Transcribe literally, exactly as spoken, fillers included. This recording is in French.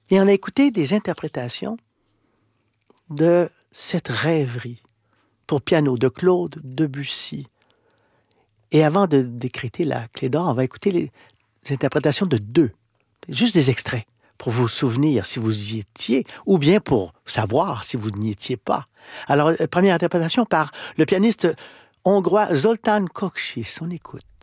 Et on a écouté des interprétations de cette rêverie pour piano de Claude Debussy. Et avant de décréter la clé d'or, on va écouter les interprétations de deux, juste des extraits, pour vous souvenir si vous y étiez, ou bien pour savoir si vous n'y étiez pas. Alors, première interprétation par le pianiste hongrois Zoltán Kocsis. On écoute.